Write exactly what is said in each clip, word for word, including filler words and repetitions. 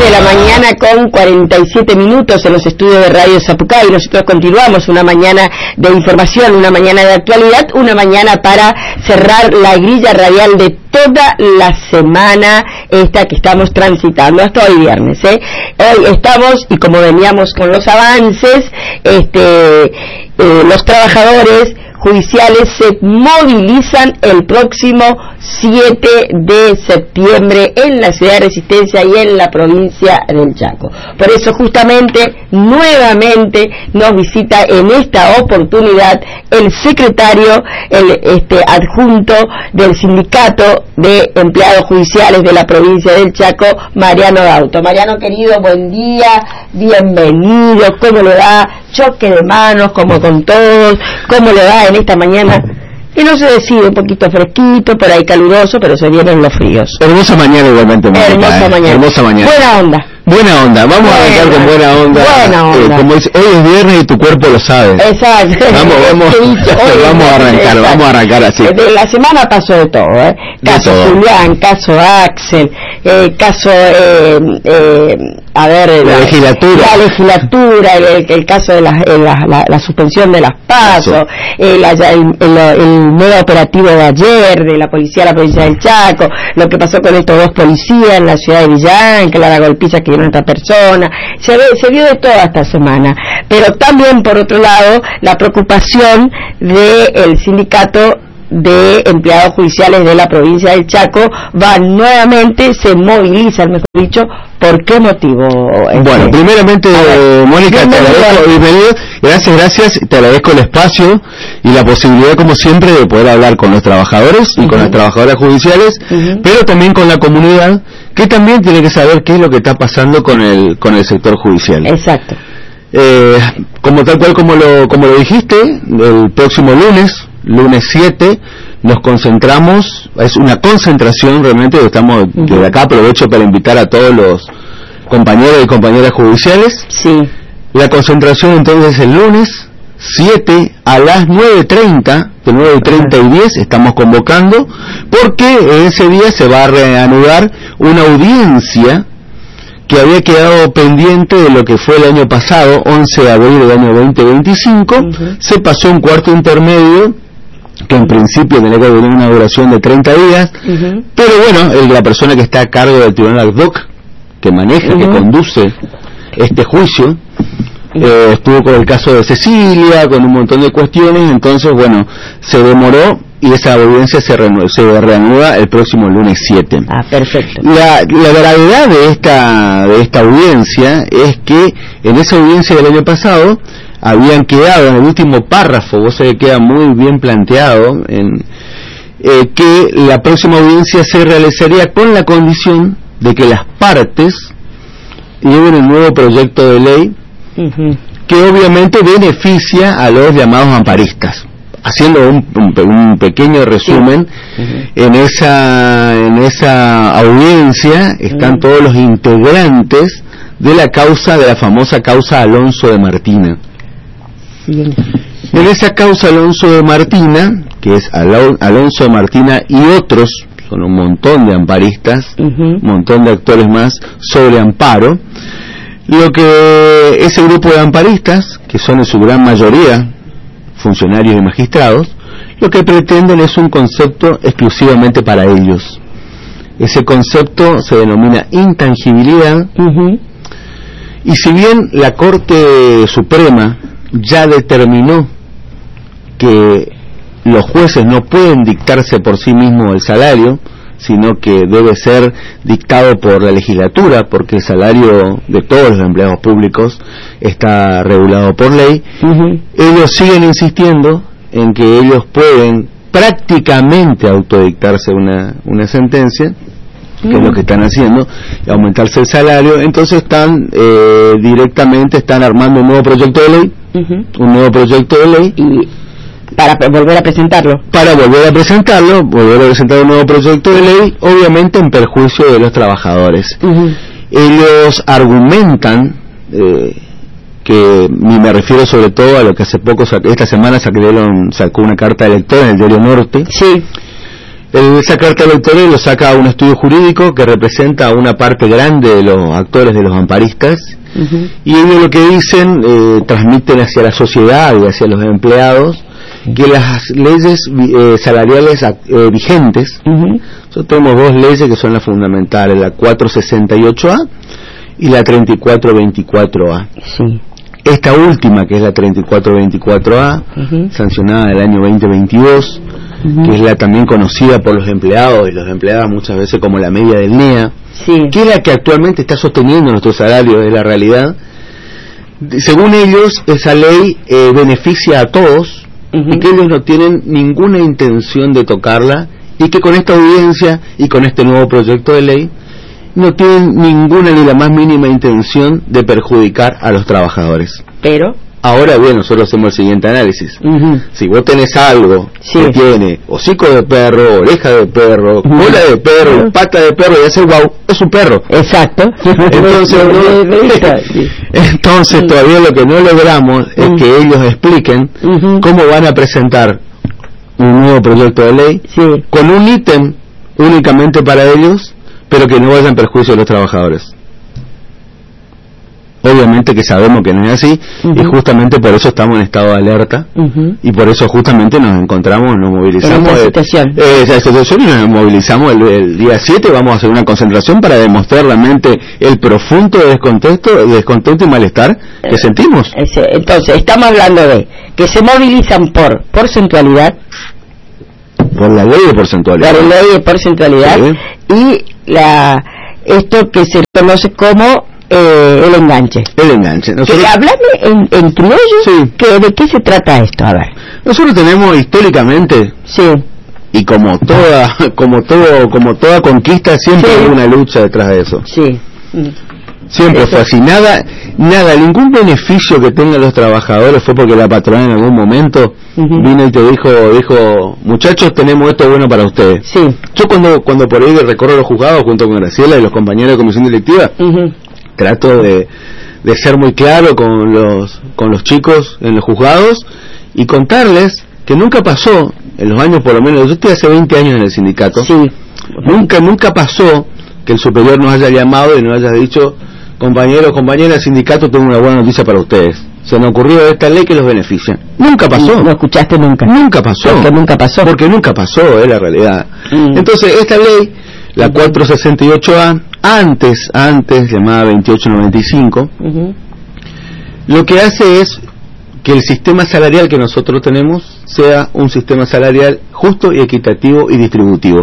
de la mañana con cuarenta y siete minutos en los estudios de Radio Zapucay. Nosotros continuamos una mañana de información, una mañana de actualidad, una mañana para cerrar la grilla radial de toda la semana esta que estamos transitando hasta hoy viernes, ¿eh? Hoy estamos, y como veníamos con los avances, este, eh, los trabajadores judiciales se movilizan el próximo siete de septiembre en la ciudad de Resistencia y en la provincia del Chaco. Por eso justamente nuevamente nos visita en esta oportunidad el secretario, el este adjunto del sindicato de empleados judiciales de la provincia del Chaco, Mariano Dauto. Mariano querido, buen día, bienvenido. ¿Cómo le va? Choque de manos como con todos. ¿Cómo le va en esta mañana? Y no se decide, un poquito fresquito, por ahí caluroso, pero se vienen los fríos. Hermosa mañana igualmente. Mónica, Hermosa eh. mañana. Hermosa mañana. Buena onda. Buena onda, vamos buena, a arrancar con buena onda. Buena onda. Eh, como dice, hoy es viernes y tu cuerpo lo sabe. Exacto. Vamos, vamos, vamos a arrancar, exacto. vamos a arrancar así. De la semana pasó de todo, ¿eh? Caso todo. Julián, caso Axel, eh, caso, eh, eh, a ver, la, la legislatura. La legislatura, el, el caso de la, la, la, la suspensión de las PASO, eh, la, el, el, el mega operativo de ayer de la policía de la provincia del Chaco, lo que pasó con estos dos policías en la ciudad de Villán, que la golpiza que dieron a esta persona, se, ve, se vio de toda esta semana, pero también por otro lado la preocupación del sindicato de empleados judiciales de la provincia del Chaco va nuevamente, se movilizan, mejor dicho. ¿Por qué motivo? Este? Bueno, primeramente, eh, Mónica, te agradezco, bienvenido, gracias, gracias, te agradezco el espacio y la posibilidad, como siempre, de poder hablar con los trabajadores y uh-huh. con las trabajadoras judiciales, uh-huh. pero también con la comunidad, que también tiene que saber qué es lo que está pasando con el con el sector judicial. Exacto. Eh, como tal cual como lo como lo dijiste, el próximo lunes, lunes siete, nos concentramos, es una concentración realmente, estamos uh-huh. desde acá, aprovecho para invitar a todos los compañeros y compañeras judiciales. Sí. La concentración entonces el lunes siete a las nueve treinta, de nueve treinta y diez estamos convocando, porque ese día se va a reanudar una audiencia que había quedado pendiente de lo que fue el año pasado, once de abril del año veinte veinticinco, uh-huh. se pasó un cuarto intermedio, que en principio tenía que tener una duración de treinta días, uh-huh. pero bueno, el, la persona que está a cargo del tribunal ad hoc, que maneja, uh-huh. que conduce este juicio, uh-huh. eh, estuvo con el caso de Cecilia, con un montón de cuestiones, entonces bueno, se demoró y esa audiencia se, reanu- se reanuda el próximo lunes siete. Ah, perfecto. La, la gravedad de esta, de esta audiencia es que en esa audiencia del año pasado habían quedado en el último párrafo, vos sabés que queda muy bien planteado, en, eh, que la próxima audiencia se realizaría con la condición de que las partes lleven un nuevo proyecto de ley uh-huh. que obviamente beneficia a los llamados amparistas. Haciendo un, un, un pequeño resumen, sí. uh-huh. en esa en esa audiencia están uh-huh. todos los integrantes de la causa, de la famosa causa Alonso de Martina. Sí. En esa causa Alonso de Martina, que es Al- Alonso de Martina y otros, son un montón de amparistas, uh-huh. un montón de actores más, sobre amparo, lo que ese grupo de amparistas, que son en su gran mayoría funcionarios y magistrados, lo que pretenden es un concepto exclusivamente para ellos. Ese concepto se denomina intangibilidad, uh-huh. y si bien la Corte Suprema ya determinó que los jueces no pueden dictarse por sí mismos el salario, sino que debe ser dictado por la legislatura, porque el salario de todos los empleados públicos está regulado por ley, uh-huh. ellos siguen insistiendo en que ellos pueden prácticamente autodictarse una, una sentencia, uh-huh. que es lo que están haciendo, y aumentarse el salario. Entonces están eh, directamente están armando un nuevo proyecto de ley, uh-huh. un nuevo proyecto de ley, y para volver a presentarlo. Para volver a presentarlo, volver a presentar un nuevo proyecto de ley, obviamente en perjuicio de los trabajadores. Uh-huh. Ellos argumentan, eh, que y me refiero sobre todo a lo que hace poco, esta semana sacaron, sacó una carta de lector en el Diario Norte, sí. El, esa carta electoral lo saca un estudio jurídico que representa a una parte grande de los actores, de los amparistas, uh-huh. y ellos lo que dicen, eh, transmiten hacia la sociedad y hacia los empleados, que las leyes eh, salariales eh, vigentes, uh-huh. nosotros tenemos dos leyes que son las fundamentales, la cuatrocientos sesenta y ocho A y la treinta y cuatro veinticuatro A. Sí. Esta última, que es la treinta y cuatro veinticuatro A, uh-huh. sancionada del año veinte veintidós, uh-huh. que es la también conocida por los empleados y los empleadas muchas veces como la media del N E A, sí. que es la que actualmente está sosteniendo nuestro salario, es la realidad. Según ellos, esa ley eh, beneficia a todos, uh-huh. y que ellos no tienen ninguna intención de tocarla, y que con esta audiencia y con este nuevo proyecto de ley no tienen ninguna ni la más mínima intención de perjudicar a los trabajadores. Pero ahora bien, nosotros hacemos el siguiente análisis. Uh-huh. Si vos tenés algo sí. que tiene hocico de perro, oreja de perro, uh-huh. cola de perro, uh-huh. pata de perro y hace guau, es un perro. Exacto. Entonces, no, entonces uh-huh. todavía lo que no logramos uh-huh. es que ellos expliquen uh-huh. cómo van a presentar un nuevo proyecto de ley sí. con un ítem únicamente para ellos, pero que no vaya en perjuicio de los trabajadores. Obviamente que sabemos que no es así, uh-huh. y justamente por eso estamos en estado de alerta, uh-huh. y por eso justamente nos encontramos, nos movilizamos. En esa situación. Eh, esa situación y nos movilizamos el, el día siete, vamos a hacer una concentración para demostrar realmente el profundo descontento, descontento y malestar que eh, sentimos. Ese, entonces, estamos hablando de que se movilizan por porcentualidad. Por la ley de porcentualidad. Por la ley de porcentualidad, sí. y la esto que se conoce como eh, el enganche. El enganche. Nosotros... Hablame en, en criollo, sí. que, ¿de qué se trata esto? A ver. Nosotros tenemos históricamente, sí. y como toda, como todo, como toda conquista, siempre sí. hay una lucha detrás de eso. Sí. Siempre eso. Fue así. Nada, nada, ningún beneficio que tengan los trabajadores fue porque la patrona en algún momento uh-huh. vino y te dijo, dijo, muchachos, tenemos esto bueno para ustedes. Sí. Yo cuando, cuando por ahí recorro los juzgados junto con Graciela y los compañeros de comisión directiva, uh-huh. trato de, de ser muy claro con los, con los chicos en los juzgados y contarles que nunca pasó, en los años por lo menos, yo estoy hace veinte años en el sindicato, sí. nunca, nunca pasó que el superior nos haya llamado y nos haya dicho, compañeros, compañeras, sindicato, tengo una buena noticia para ustedes. Se me ocurrió esta ley que los beneficia. Nunca pasó. No escuchaste nunca. Nunca pasó. Porque nunca pasó. Porque nunca pasó, es la realidad. Mm. Entonces, esta ley, la cuatrocientos sesenta y ocho A, antes, antes, llamada veintiocho noventa y cinco, uh-huh. lo que hace es que el sistema salarial que nosotros tenemos sea un sistema salarial justo y equitativo y distributivo.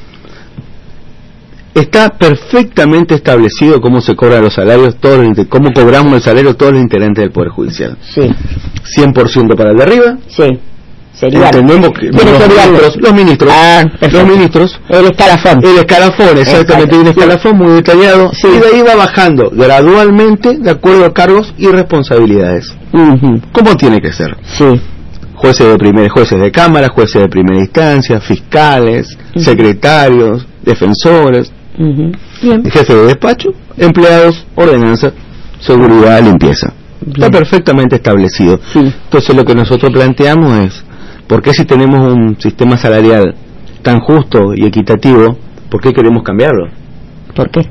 Está perfectamente establecido cómo se cobran los salarios, todos los, cómo cobramos el salario todos los integrantes del Poder Judicial. Sí. cien por ciento para el de arriba. Sí. Sería. Entendemos que los ministros, los ministros, ah, los ministros, el escalafón. El escalafón, exactamente, un escalafón muy detallado, sí. y de ahí va bajando gradualmente de acuerdo a cargos y responsabilidades. Uh-huh. ¿Cómo tiene que ser? Sí. Jueces de primera, jueces de cámara, jueces de primera instancia, fiscales, uh-huh. secretarios, defensores, uh-huh. jefe de despacho, empleados, ordenanza, seguridad, limpieza. Bien. Está perfectamente establecido. Sí. Entonces lo que nosotros planteamos es, ¿por qué si tenemos un sistema salarial tan justo y equitativo, por qué queremos cambiarlo? ¿Por qué?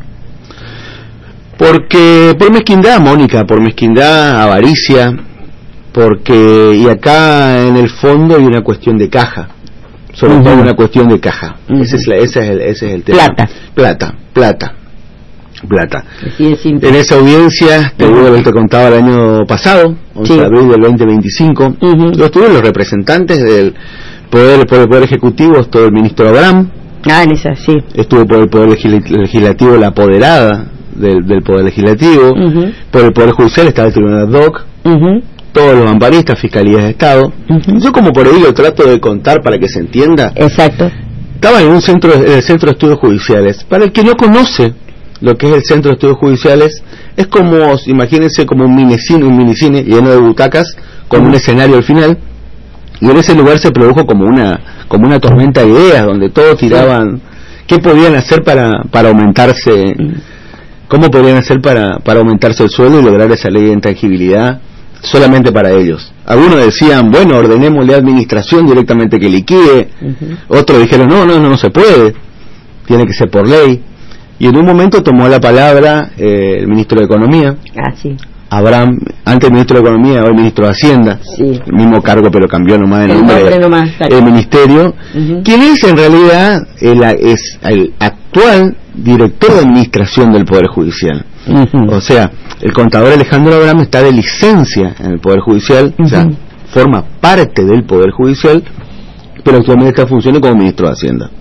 Porque por mezquindad, Mónica, por mezquindad, avaricia, porque, y acá en el fondo hay una cuestión de caja. Sobre uh-huh. todo una cuestión de caja. Uh-huh. Ese, es la, ese, es el, ese es el tema. Plata. Plata, plata, plata. Sí, en esa audiencia, te digo que te contaba el año pasado, once de abril del veinte veinticinco, uh-huh. yo estuve los representantes del Poder, por el Poder Ejecutivo, estuvo el ministro Abraham. Ah, en esa, sí. Estuvo por el Poder Legislativo la apoderada del, del Poder Legislativo. Uh-huh. Por el Poder Judicial estaba el Tribunal ad hoc. Uh-huh. Todos los amparistas, fiscalías de Estado. Uh-huh. Yo como por ahí lo trato de contar para que se entienda. Exacto. Estaba en un centro, en el Centro de Estudios Judiciales. Para el que no conoce lo que es el Centro de Estudios Judiciales, es como, imagínense como un minicine, un minicine lleno de butacas, con uh-huh. un escenario al final, y en ese lugar se produjo como una, como una tormenta de ideas, donde todos tiraban, sí. ¿qué podían hacer para, para aumentarse, uh-huh. cómo podrían hacer para, para aumentarse el sueldo y lograr esa ley de intangibilidad solamente para ellos. Algunos decían, bueno, ordenémosle a administración directamente que liquide. Uh-huh. Otros dijeron, no, no, no, no se puede, tiene que ser por ley. Y en un momento tomó la palabra eh, el ministro de Economía. Ah, sí. Abraham, antes ministro de Economía, hoy ministro de Hacienda, sí. El mismo cargo pero cambió nomás de nombre, el, nomás, el ministerio, uh-huh. Quien es en realidad el, es el actual director de administración del Poder Judicial. Uh-huh. O sea, el contador Alejandro Abraham está de licencia en el Poder Judicial, uh-huh. O sea, forma parte del Poder Judicial, pero actualmente está funcionando como ministro de Hacienda.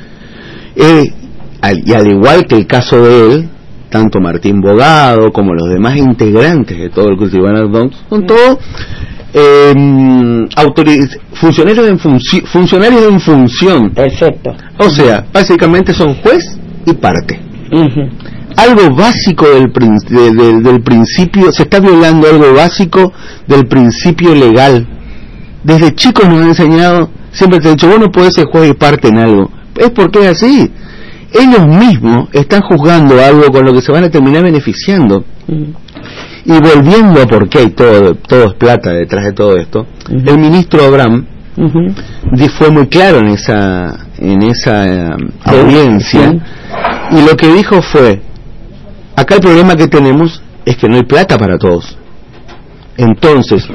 Eh, al, y al igual que el caso de él, tanto Martín Bogado como los demás integrantes de todo el Cultivanar Donks, son todos eh, autoriz- funcionarios, en funci- funcionarios en función. Perfecto. O sea, básicamente son juez y parte. Uh-huh. Algo básico del, prin- de, de, del principio, se está violando algo básico del principio legal. Desde chicos nos han enseñado, siempre te han dicho, vos no podés ser juez y parte en algo. Es porque es así. Ellos mismos están juzgando algo con lo que se van a terminar beneficiando. Uh-huh. Y volviendo a por qué hay todo, todo es plata detrás de todo esto, uh-huh. El ministro Abraham uh-huh. fue muy claro en esa en esa um, audiencia, uh-huh. Y lo que dijo fue, acá el problema que tenemos es que no hay plata para todos. Entonces,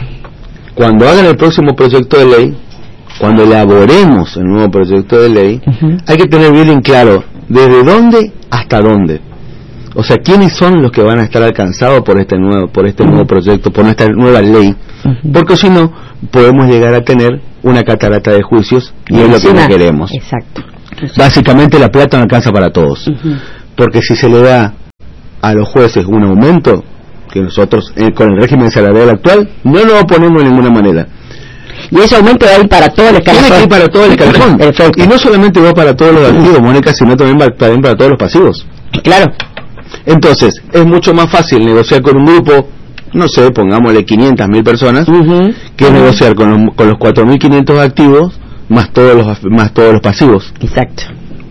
cuando hagan el próximo proyecto de ley, cuando elaboremos el nuevo proyecto de ley, uh-huh. Hay que tener bien en claro desde dónde hasta dónde. O sea, quiénes son los que van a estar alcanzados por este nuevo, por este uh-huh. nuevo proyecto, por esta nueva ley, uh-huh. Porque si no, podemos llegar a tener una catarata de juicios y, y es lo que no queremos. Exacto. Básicamente la plata no alcanza para todos, uh-huh. Porque si se le da a los jueces un aumento, que nosotros eh, con el régimen salarial actual no lo oponemos de ninguna manera. Y ese aumento va a ir para todo el escalafón. Tiene que ir para todo el escalafón. Y no solamente va para todos los activos, Mónica, sino también va también para todos los pasivos. Claro. Entonces, es mucho más fácil negociar con un grupo, no sé, pongámosle quinientas mil personas, uh-huh. Que uh-huh. negociar con los, con los cuatro mil quinientos activos más todos los más todos los pasivos. Exacto.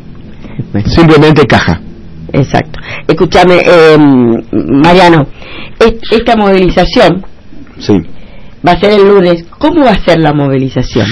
Simplemente caja. Exacto. Escúchame, eh, Mariano, esta movilización, sí, va a ser el lunes. ¿Cómo va a ser la movilización?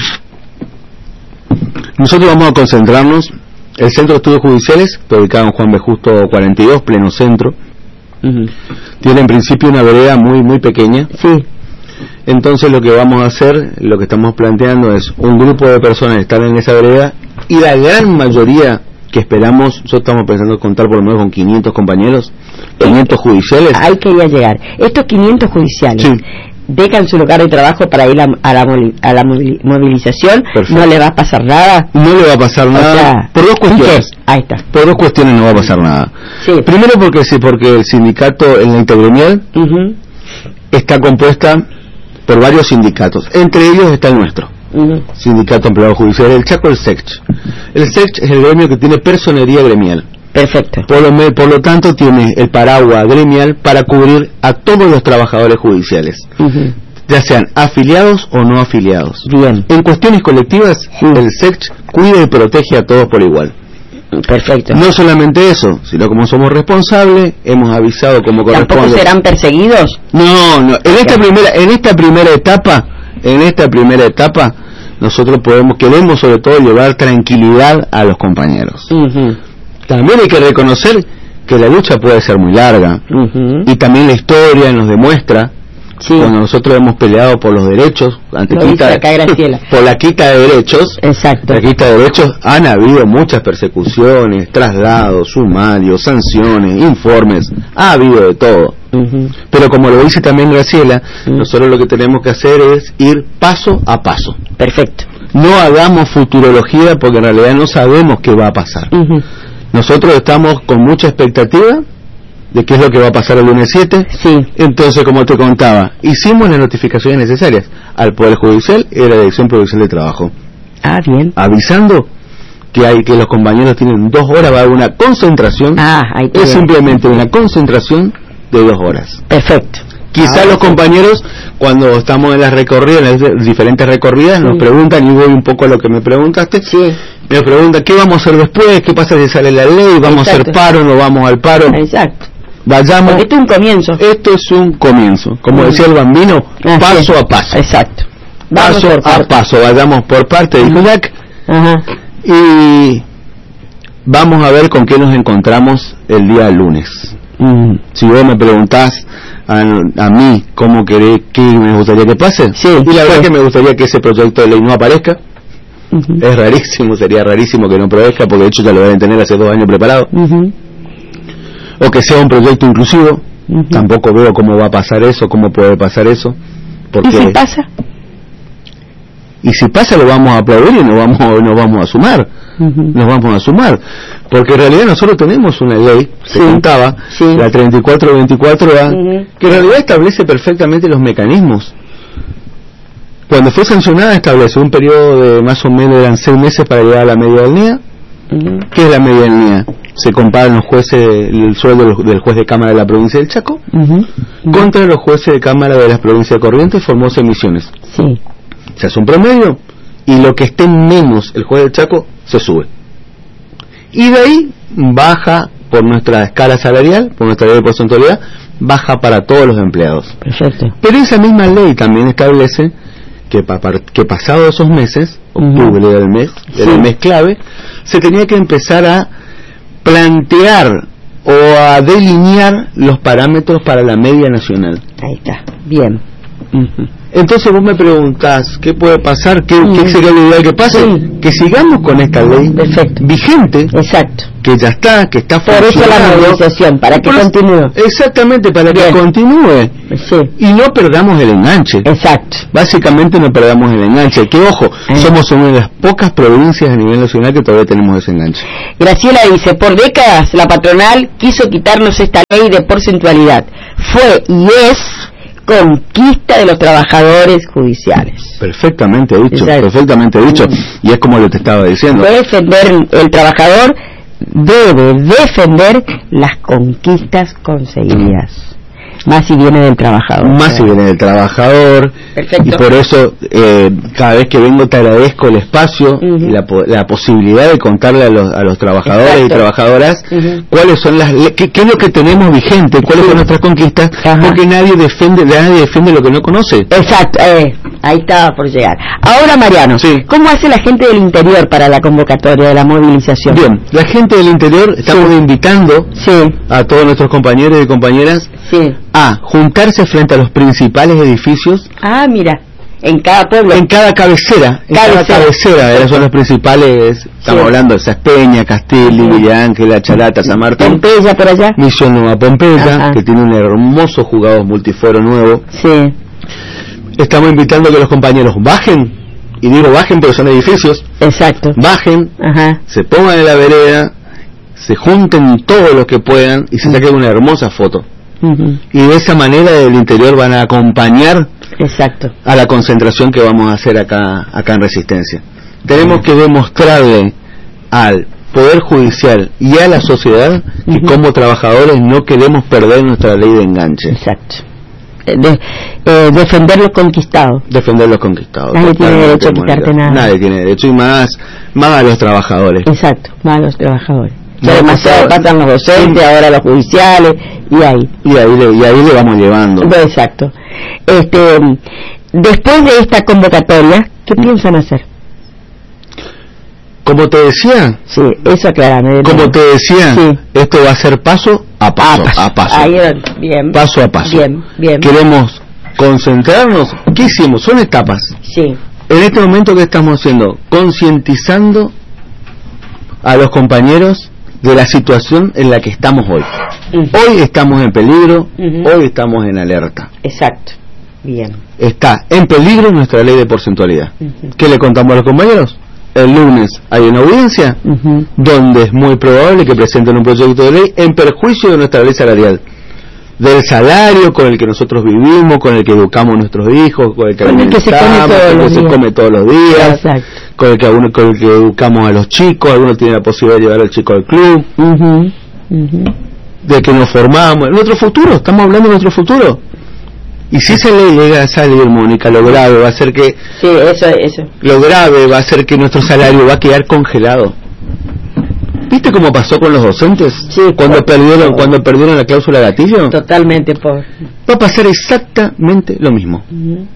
Nosotros vamos a concentrarnos. El Centro de Estudios Judiciales, ubicado en Juan B. Justo cuarenta y dos, pleno centro, uh-huh. Tiene en principio una vereda muy muy pequeña. Sí. Entonces lo que vamos a hacer, lo que estamos planteando es un grupo de personas estar en esa vereda y la gran mayoría que esperamos, nosotros estamos pensando contar por lo menos con quinientos compañeros, quinientos judiciales. Ahí quería llegar. Estos quinientos judiciales, sí, dejan su lugar de trabajo para ir a, a, la, a la movilización. Perfecto. No le va a pasar nada. No le va a pasar nada, o sea, por dos cuestiones. Ahí está. Por dos cuestiones no va a pasar nada. Sí. Primero porque sí, porque el sindicato en la intergremial uh-huh. está compuesta por varios sindicatos. Entre ellos está el nuestro. Uh-huh. Sindicato Empleado Judicial, el Chaco, el SECH. El SECH es el gremio que tiene personería gremial. Perfecto. Por lo, por lo tanto tiene el paraguas gremial para cubrir a todos los trabajadores judiciales, uh-huh. ya sean afiliados o no afiliados. Bien. En cuestiones colectivas, uh-huh. el SECH cuida y protege a todos por igual. Perfecto. No solamente eso, sino como somos responsables, hemos avisado como corresponde. ¿Tampoco serán perseguidos? No, no. En esta primera, en esta primera etapa, en esta primera etapa, nosotros podemos, queremos sobre todo llevar tranquilidad a los compañeros. Uh-huh. También hay que reconocer que la lucha puede ser muy larga, uh-huh. y también la historia nos demuestra, sí, cuando nosotros hemos peleado por los derechos, ante quita, acá, por la quita de derechos, exacto, la quita de derechos, han habido muchas persecuciones, traslados, sumarios, sanciones, informes, ha habido de todo. Uh-huh. Pero como lo dice también Graciela, uh-huh. nosotros lo que tenemos que hacer es ir paso a paso. Perfecto. No hagamos futurología porque en realidad no sabemos qué va a pasar. Uh-huh. Nosotros estamos con mucha expectativa de qué es lo que va a pasar el lunes siete. Sí. Entonces, como te contaba, hicimos las notificaciones necesarias al Poder Judicial y a la Dirección Provincial de Trabajo. Ah, bien. Avisando que hay que los compañeros tienen dos horas, va a haber una concentración. Ah, ahí es simplemente una concentración de dos horas. Perfecto. Quizá ah, los compañeros, cuando estamos en las recorridas, en las diferentes recorridas, sí, nos preguntan, y voy un poco a lo que me preguntaste, sí, me preguntan, ¿qué vamos a hacer después? ¿Qué pasa si sale la ley? ¿Vamos Exacto. a hacer paro? ¿No vamos al paro? Exacto. vayamos. Porque esto es un comienzo. Esto es un comienzo. Como mm. decía el Bambino, ah, paso sí. a paso. Exacto. Vamos paso a paso, vayamos por parte, dijo Jack. Ajá. Y vamos a ver con qué nos encontramos el día lunes. Mm. Si vos me preguntás a, a mí cómo querés, qué me gustaría que pase, sí, y la sí. verdad que me gustaría que ese proyecto de ley no aparezca. Uh-huh. Es rarísimo, sería rarísimo que no aparezca, porque de hecho ya lo deben tener hace dos años preparado. Uh-huh. O que sea un proyecto inclusivo. Uh-huh. Tampoco veo cómo va a pasar eso, cómo puede pasar eso. Porque... ¿Y si pasa? Y si pasa lo vamos a aplaudir y nos vamos, nos vamos a sumar. Uh-huh. Nos vamos a sumar. Porque en realidad nosotros tenemos una ley, se sí. contaba, sí. la treinta y cuatro veinticuatro A, uh-huh. que en realidad establece perfectamente los mecanismos. Cuando fue sancionada estableció un periodo de más o menos, eran seis meses para llegar a la medianía. Uh-huh. ¿Qué es la medianía? Se comparan los jueces, el sueldo del juez de Cámara de la provincia del Chaco uh-huh. Uh-huh. contra los jueces de Cámara de la provincia de Corrientes y Formosa y Misiones. Sí. Se hace un promedio y lo que esté menos el juez del Chaco se sube. Y de ahí baja por nuestra escala salarial, por nuestra ley de porcentualidad, baja para todos los empleados. Perfecto. Pero esa misma ley también establece que, pa, que pasado esos meses, octubre uh-huh. del mes, del sí. mes clave, se tenía que empezar a plantear o a delinear los parámetros para la media nacional. Ahí está, bien. Uh-huh. Entonces vos me preguntás, ¿qué puede pasar? ¿Qué, uh-huh. ¿qué sería lo ideal que pase? Sí. Que sigamos con esta ley Perfecto. vigente. Exacto. Que ya está, que está funcionando. Por eso la movilización, para que Por continúe. Exactamente, para Bien. que continúe. Sí. Y no perdamos el enganche. Exacto. Básicamente no perdamos el enganche. Que ojo, eh. somos una de las pocas provincias a nivel nacional que todavía tenemos ese enganche. Graciela dice, por décadas la patronal quiso quitarnos esta ley de porcentualidad. Fue y es conquista de los trabajadores judiciales. Perfectamente dicho, Exacto. perfectamente dicho. Mm. Y es como lo te estaba diciendo. Debe defender el trabajador, debe defender las conquistas conseguidas. Mm. Más si viene del trabajador. Más si viene del trabajador. Perfecto. Y por eso, eh, cada vez que vengo te agradezco el espacio uh-huh. y la, la posibilidad de contarle a los, a los trabajadores Exacto. y trabajadoras uh-huh. cuáles son las, qué, qué es lo que tenemos vigente, cuáles sí. son nuestras conquistas, Ajá. porque nadie defiende, nadie defiende lo que no conoce. Exacto, eh, ahí estaba por llegar. Ahora, Mariano, sí. ¿cómo hace la gente del interior para la convocatoria de la movilización? Bien, la gente del interior estamos sí. invitando sí. a todos nuestros compañeros y compañeras sí. a juntarse frente a los principales edificios. Ah, mira, en cada pueblo. En cada cabecera. En cabecera. cada cabecera, esos son los principales, estamos sí. hablando de Saspeña, Castelli, sí. Villa Ángela, Chalata, San Martín. Pompeya por allá. Misión Nueva Pompeya, Ajá. que tiene un hermoso jugador multiforo nuevo. Sí. Estamos invitando a que los compañeros bajen, y digo bajen porque son edificios. Exacto. Bajen, Ajá. se pongan en la vereda, se junten todos los que puedan y se saquen una hermosa foto. Uh-huh. Y de esa manera del interior van a acompañar Exacto. a la concentración que vamos a hacer acá acá en Resistencia. Tenemos uh-huh. que demostrarle al Poder Judicial y a la sociedad que uh-huh. como trabajadores no queremos perder nuestra ley de enganche. Exacto. De, eh, defender lo conquistado. Defender lo conquistado. Nadie tiene derecho a quitarte nada. Nadie tiene derecho, y más, más a los trabajadores. Exacto, más a los trabajadores. No, demasiado pasan los docentes, sí. ahora los judiciales, y ahí. Y ahí le, y ahí le vamos llevando. Exacto. Este, después de esta convocatoria, ¿qué piensan hacer? Como te decía. Sí, eso aclarame. Como te decía, sí. esto va a ser paso a paso. A paso. A paso. Ahí, bien. Paso a paso. Bien, bien. Queremos concentrarnos. ¿Qué hicimos? Son etapas. Sí. En este momento, ¿qué estamos haciendo? Concientizando a los compañeros de la situación en la que estamos hoy. Uh-huh. Hoy estamos en peligro, uh-huh. hoy estamos en alerta. Exacto. Bien. Está en peligro nuestra ley de porcentualidad. Uh-huh. ¿Qué le contamos a los compañeros? El lunes hay una audiencia uh-huh. donde es muy probable que presenten un proyecto de ley en perjuicio de nuestra ley salarial, del salario con el que nosotros vivimos, con el que educamos a nuestros hijos, con el que, con el que se come todos, con el que se come todos los días. Exacto. Con el, que, con el que educamos a los chicos, algunos tienen la posibilidad de llevar al chico al club, uh-huh. Uh-huh. de que nos formamos, nuestro futuro, estamos hablando de nuestro futuro. Y si esa ley llega a salir, Mónica, lo grave va a ser que... Sí, eso, eso. Lo grave va a ser que nuestro salario va a quedar congelado. ¿Viste cómo pasó con los docentes? Sí, cuando por, perdieron por, cuando perdieron la cláusula gatillo. Totalmente, por. Va a pasar exactamente lo mismo. Uh-huh.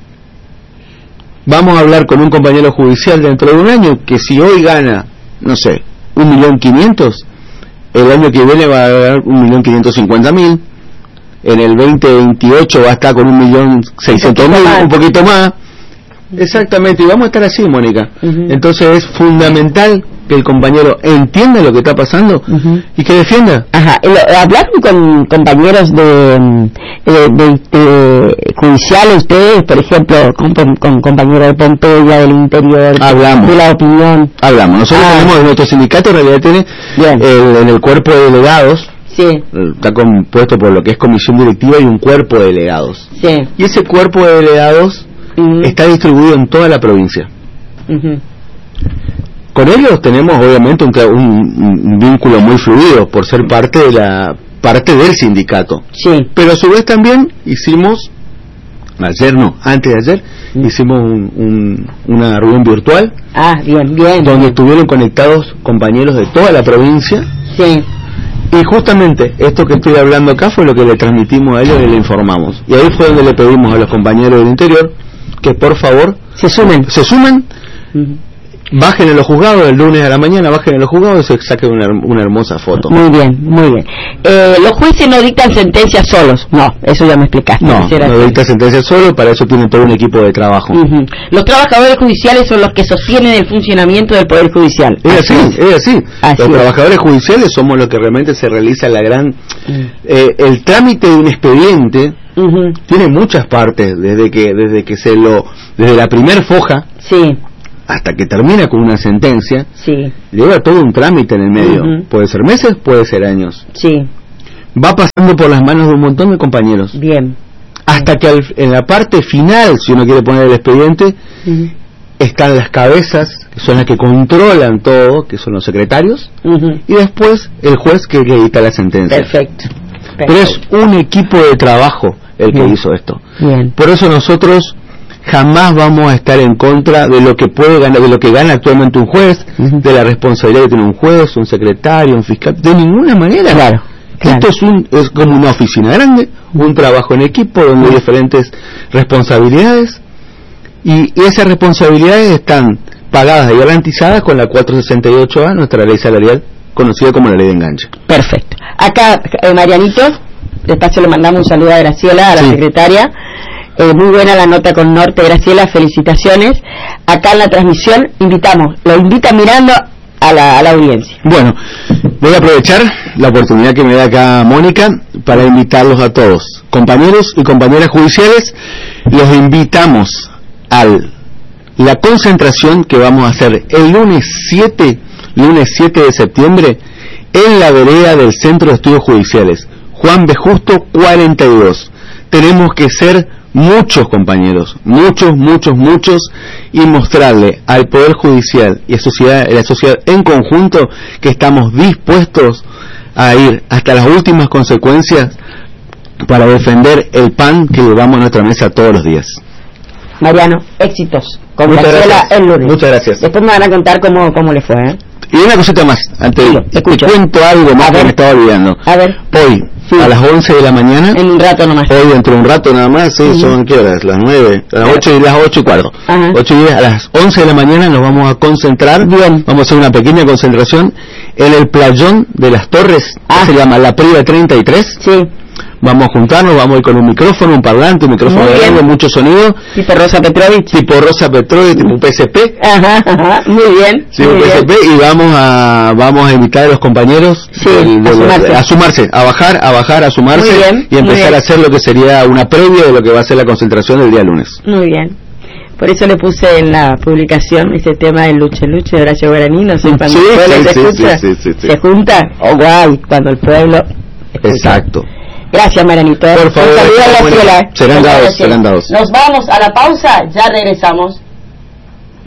Vamos a hablar con un compañero judicial dentro de un año que si hoy gana, no sé, un millón quinientos, el año que viene va a ganar un millón quinientos cincuenta mil, en el veinte veintiocho va a estar con un millón seiscientos mil, un poquito más. Exactamente, y vamos a estar así, Mónica. Uh-huh. Entonces es fundamental que el compañero entienda lo que está pasando uh-huh. y que defienda. Ajá, ¿hablaron con compañeros de, de, de, de judiciales ustedes, por ejemplo, con, con compañeros de Pompeya, del interior, hablamos, de la opinión? Hablamos, nosotros ah. tenemos, nuestro sindicato en realidad tiene el, en el cuerpo de delegados, sí. está compuesto por lo que es comisión directiva y un cuerpo de delegados. Sí. Y ese cuerpo de delegados uh-huh. está distribuido en toda la provincia. Uh-huh. Con ellos tenemos obviamente un, un, un vínculo muy fluido por ser parte de la parte del sindicato. Sí. Pero a su vez también hicimos, ayer no, antes de ayer, uh-huh. hicimos un, un, una reunión virtual. Ah, bien, bien. Donde estuvieron conectados compañeros de toda la provincia. Sí. Y justamente esto que estoy hablando acá fue lo que le transmitimos a ellos y le informamos. Y ahí fue donde le pedimos a los compañeros del interior que por favor se sumen, se sumen, uh-huh. bajen en los juzgados el lunes a la mañana, bajen en los juzgados y se saquen una, una hermosa foto. Muy bien, muy bien. Eh, los jueces no dictan sentencias solos, no, eso ya me explicaste. No, no dictan sentencias solos, para eso tienen todo un equipo de trabajo. Uh-huh. Los trabajadores judiciales son los que sostienen el funcionamiento del Poder Judicial. Es así, es así. así los es. trabajadores judiciales somos los que realmente se realiza la gran... Uh-huh. Eh, el trámite de un expediente... Uh-huh. tiene muchas partes, desde que desde que se lo desde la primer foja sí. hasta que termina con una sentencia, sí. lleva todo un trámite en el medio. Uh-huh. Puede ser meses, puede ser años. Sí. Va pasando por las manos de un montón de compañeros. Bien. Hasta que al, en la parte final, si uno quiere poner el expediente, uh-huh. están las cabezas, que son las que controlan todo, que son los secretarios, uh-huh. y después el juez que edita la sentencia. Perfecto. Perfecto. Pero es un equipo de trabajo el que Bien. hizo esto. Bien. Por eso nosotros jamás vamos a estar en contra de lo que puede ganar, de lo que gana actualmente un juez, uh-huh. de la responsabilidad que tiene un juez, un secretario, un fiscal, de ninguna manera. Claro. claro. Esto es un es como una oficina grande, un trabajo en equipo donde hay diferentes responsabilidades y esas responsabilidades están pagadas y garantizadas con la cuatrocientos sesenta y ocho A, nuestra ley salarial conocida como la ley de enganche. Perfecto. Acá, eh, Marianito, despacio le mandamos un saludo a Graciela, a la sí. secretaria. Eh, muy buena la nota con Norte, Graciela, felicitaciones. Acá en la transmisión invitamos, lo invita mirando a la, a la audiencia. Bueno, voy a aprovechar la oportunidad que me da acá Mónica para invitarlos a todos, compañeros y compañeras judiciales, los invitamos a la concentración que vamos a hacer el lunes siete de septiembre en la vereda del Centro de Estudios Judiciales, Juan B. Justo cuarenta y dos. Tenemos que ser muchos compañeros, muchos, muchos, muchos, y mostrarle al Poder Judicial y a sociedad, a la sociedad en conjunto que estamos dispuestos a ir hasta las últimas consecuencias para defender el pan que llevamos a nuestra mesa todos los días. Mariano, éxitos. Con Graciela el lunes. Muchas gracias. Después me van a contar cómo, cómo le fue, ¿eh? Y una cosita más, antes sí, te, te cuento algo más que me estaba olvidando. A ver. Hoy, sí. a las once de la mañana. En un rato nomás. Hoy, dentro de un rato nada más, sí, uh-huh. son, ¿qué horas? Las nueve, a las ocho y las ocho y cuarto. Uh-huh. Ocho y diez, a las once de la mañana nos vamos a concentrar. Bien. Vamos a hacer una pequeña concentración en el playón de las Torres, ah. que se llama La Priva treinta y tres. Sí. Vamos a juntarnos, vamos a ir con un micrófono, un parlante, un micrófono de grande, mucho sonido. Tipo Rosa Petrovich. Tipo Rosa Petrovich, tipo P S P. Ajá, ajá, muy bien. Sí, un P S P, y vamos a vamos a invitar a los compañeros sí, de, de a, sumarse. Los, a sumarse, a bajar, a bajar, a sumarse. Muy bien, y empezar a hacer lo que sería una previa de lo que va a ser la concentración del día lunes. Muy bien. Por eso le puse en la publicación ese tema del luche luche de Horacio Guaraní, no sé cuando sí, el pueblo sí, se sí, escucha, sí, sí, sí. se junta, oh guay, cuando el pueblo escucha. Exacto. Gracias, Marianito. Por favor, un saludo a la ciela. Serán dados, serán dados. Nos vamos a la pausa, ya regresamos.